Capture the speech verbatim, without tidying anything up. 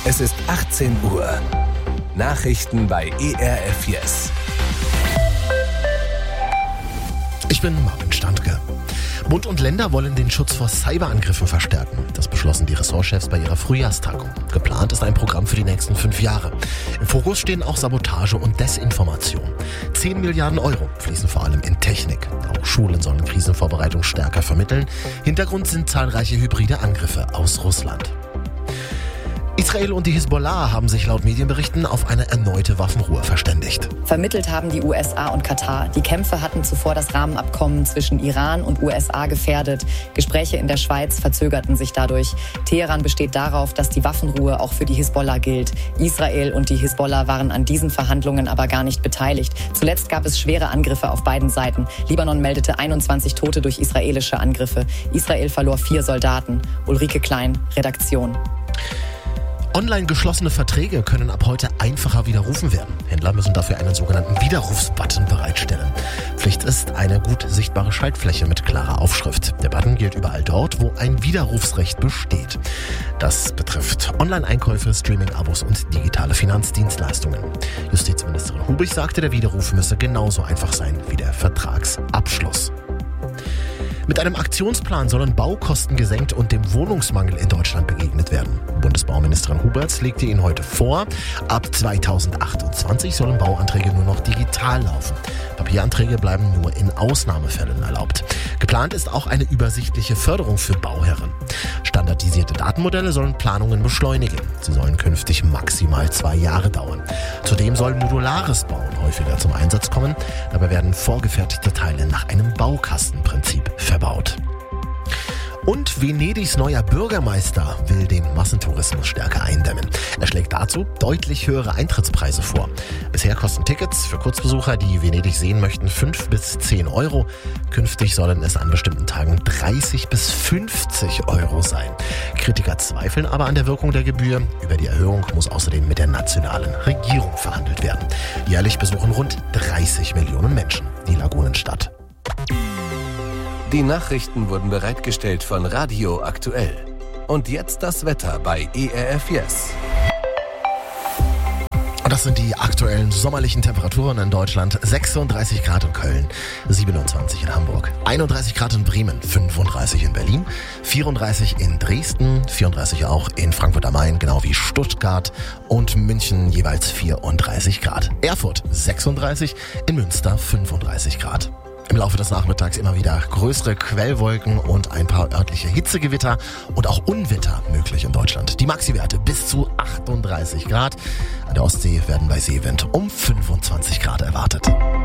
Es ist achtzehn Uhr. Nachrichten bei E R F Yes. Ich bin Marvin Standke. Bund und Länder wollen den Schutz vor Cyberangriffen verstärken. Das beschlossen die Ressortchefs bei ihrer Frühjahrstagung. Geplant ist ein Programm für die nächsten fünf Jahre. Im Fokus stehen auch Sabotage und Desinformation. Zehn Milliarden Euro fließen vor allem in Technik. Auch Schulen sollen Krisenvorbereitung stärker vermitteln. Hintergrund sind zahlreiche hybride Angriffe aus Russland. Israel und die Hisbollah haben sich laut Medienberichten auf eine erneute Waffenruhe verständigt. Vermittelt haben die U S A und Katar. Die Kämpfe hatten zuvor das Rahmenabkommen zwischen Iran und U S A gefährdet. Gespräche in der Schweiz verzögerten sich dadurch. Teheran besteht darauf, dass die Waffenruhe auch für die Hisbollah gilt. Israel und die Hisbollah waren an diesen Verhandlungen aber gar nicht beteiligt. Zuletzt gab es schwere Angriffe auf beiden Seiten. Libanon meldete einundzwanzig Tote durch israelische Angriffe. Israel verlor vier Soldaten. Ulrike Klein, Redaktion. Online geschlossene Verträge können ab heute einfacher widerrufen werden. Händler müssen dafür einen sogenannten Widerrufsbutton bereitstellen. Pflicht ist eine gut sichtbare Schaltfläche mit klarer Aufschrift. Der Button gilt überall dort, wo ein Widerrufsrecht besteht. Das betrifft Online-Einkäufe, Streaming-Abos und digitale Finanzdienstleistungen. Justizministerin Hubig sagte, der Widerruf müsse genauso einfach sein wie der Vertragsabschluss. Mit einem Aktionsplan sollen Baukosten gesenkt und dem Wohnungsmangel in Deutschland begegnet werden. Bundesbauministerin Huberts legte ihn heute vor. Ab zweitausendachtundzwanzig sollen Bauanträge nur noch digital laufen. Papieranträge bleiben nur in Ausnahmefällen erlaubt. Geplant ist auch eine übersichtliche Förderung für Bauherren. Standardisierte Datenmodelle sollen Planungen beschleunigen. Sie sollen künftig maximal zwei Jahre dauern. Zudem soll modulares Bauen häufiger zum Einsatz kommen. Dabei werden vorgefertigte Teile nach einem Baukastenprinzip verbaut. Und Venedigs neuer Bürgermeister will den Massentourismus stärker eindämmen. Er schlägt dazu deutlich höhere Eintrittspreise vor. Bisher kosten Tickets für Kurzbesucher, die Venedig sehen möchten, fünf bis zehn Euro. Künftig sollen es an bestimmten Tagen dreißig bis fünfzig Euro sein. Kritiker zweifeln aber an der Wirkung der Gebühr. Über die Erhöhung muss außerdem mit der nationalen Regierung verhandelt werden. Jährlich besuchen rund dreißig Millionen Menschen die Lagunenstadt. Die Nachrichten wurden bereitgestellt von Radio Aktuell. Und jetzt das Wetter bei E R F Yes. Und das sind die aktuellen sommerlichen Temperaturen in Deutschland. sechsunddreißig Grad in Köln, siebenundzwanzig in Hamburg, einunddreißig Grad in Bremen, fünfunddreißig in Berlin, vierunddreißig in Dresden, vierunddreißig auch in Frankfurt am Main, genau wie Stuttgart und München jeweils vierunddreißig Grad. Erfurt sechsunddreißig, in Münster fünfunddreißig Grad. Im Laufe des Nachmittags immer wieder größere Quellwolken und ein paar örtliche Hitzegewitter und auch Unwetter möglich in Deutschland. Die Maxiwerte bis zu achtunddreißig Grad. An der Ostsee werden bei Seewind um fünfundzwanzig Grad erwartet.